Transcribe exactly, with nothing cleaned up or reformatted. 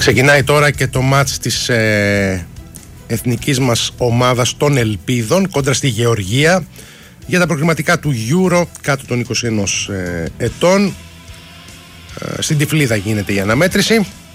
Ξεκινάει τώρα και το μάτς της ε, εθνικής μας ομάδας των Ελπίδων κόντρα στη Γεωργία για τα προκριματικά του Euro κάτω των είκοσι ένα ε, ετών. Ε, στην Τυφλίδα γίνεται η αναμέτρηση.